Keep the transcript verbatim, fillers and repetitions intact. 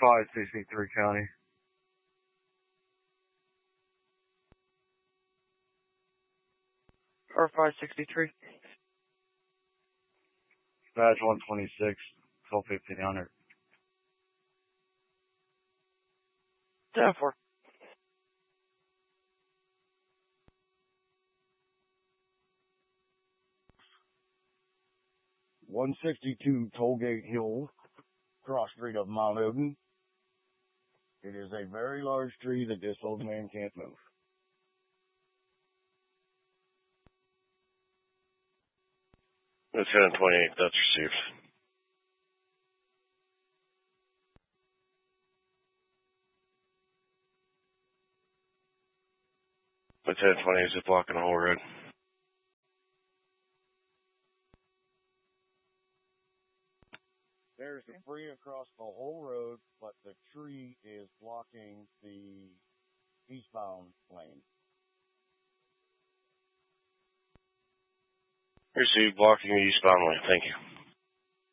five sixty-three County. R five sixty-three. Badge one twenty-six, twelve fifteen hundred. ten four. one sixty-two Tollgate Hill, cross street of Mount Odin. It is a very large tree that this old man can't move. Lieutenant twenty-eight, that's received. Lieutenant twenty-eight is blocking the whole road. There's debris across the whole road, but the tree is blocking the eastbound lane. Received, blocking the eastbound lane. Thank you.